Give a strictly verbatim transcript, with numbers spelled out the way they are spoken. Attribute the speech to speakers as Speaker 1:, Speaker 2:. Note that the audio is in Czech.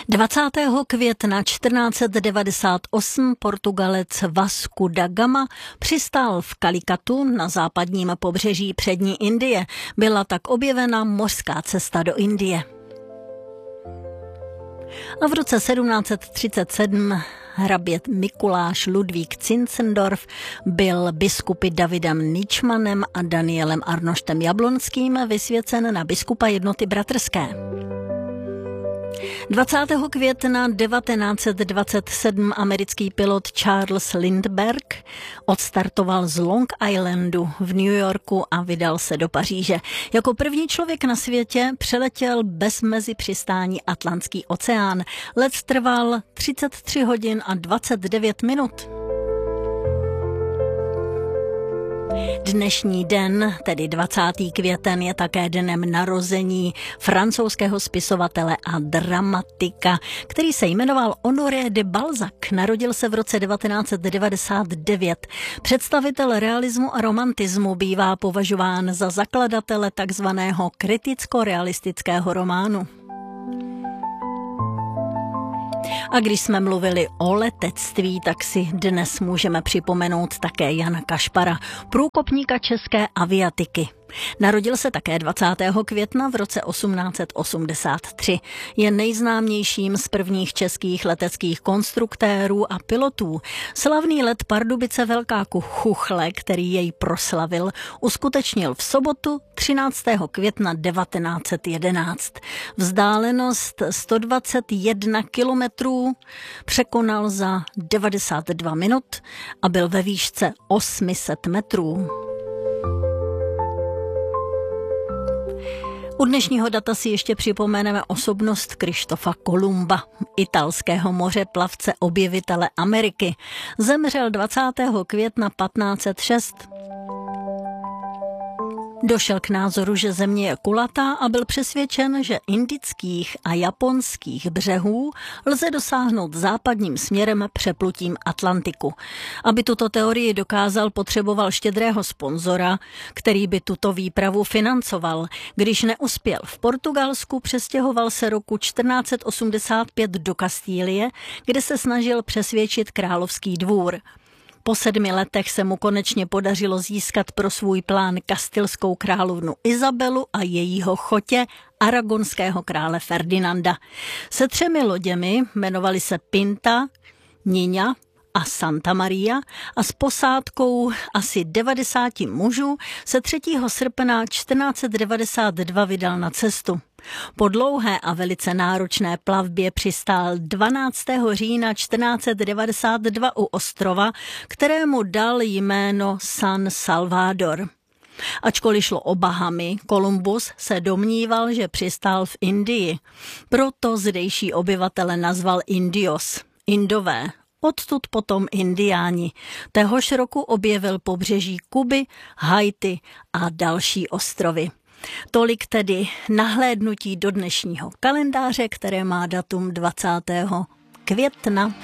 Speaker 1: dvacátého května čtrnáct set devadesát osm Portugalec Vasco da Gama přistál v Kalikatu na západním pobřeží přední Indie. Byla tak objevena mořská cesta do Indie. A v roce sedmnáct set třicet sedm hrabě Mikuláš Ludvík Zinzendorf byl biskupy Davidem Ničmanem a Danielem Arnoštem Jablonským vysvěcen na biskupa jednoty bratrské. dvacátého května devatenáct set dvacet sedm americký pilot Charles Lindbergh odstartoval z Long Islandu v New Yorku a vydal se do Paříže. Jako první člověk na světě přeletěl bez mezi přistání Atlantský oceán. Let trval třicet tři hodin a dvacet devět minut. Dnešní den, tedy dvacátého květen, je také dnem narození francouzského spisovatele a dramatika, který se jmenoval Honoré de Balzac. Narodil se v roce devatenáct set devadesát devět. Představitel realismu a romantismu bývá považován za zakladatele takzvaného kriticko-realistického románu. A když jsme mluvili o letectví, tak si dnes můžeme připomenout také Jana Kašpara, průkopníka české aviatiky. Narodil se také dvacátého května v roce osmnáct set osmdesát tři. Je nejznámějším z prvních českých leteckých konstruktérů a pilotů. Slavný let Pardubice Velká Chuchle, který jej proslavil, uskutečnil v sobotu třináctého května devatenáct set jedenáct. Vzdálenost sto dvacet jedna kilometrů překonal za devadesát dva minut a byl ve výšce osm set metrů. U dnešního data si ještě připomeneme osobnost Krištofa Kolumba, italského mořeplavce, objevitele Ameriky. Zemřel dvacátého května patnáct set šest. Došel k názoru, že země je kulatá a byl přesvědčen, že indických a japonských břehů lze dosáhnout západním směrem přeplutím Atlantiku. Aby tuto teorii dokázal, potřeboval štědrého sponzora, který by tuto výpravu financoval. Když neuspěl v Portugalsku, přestěhoval se roku čtrnáct set osmdesát pět do Kastílie, kde se snažil přesvědčit královský dvůr. Po sedmi letech se mu konečně podařilo získat pro svůj plán kastilskou královnu Izabelu a jejího chotě aragonského krále Ferdinanda. Se třemi loděmi, jmenovali se Pinta, Niña a Santa Maria, a s posádkou asi devadesáti mužů se třetího srpna čtrnáct set devadesát dva vydal na cestu. Po dlouhé a velice náročné plavbě přistál dvanáctého října čtrnáct set devadesát dva u ostrova, kterému dal jméno San Salvador. Ačkoliv šlo o Bahamy, Kolumbus se domníval, že přistál v Indii. Proto zdejší obyvatele nazval Indios, Indové. Odtud potom Indiáni. Téhož roku objevil pobřeží Kuby, Haiti a další ostrovy. Tolik tedy nahlédnutí do dnešního kalendáře, které má datum dvacátého května.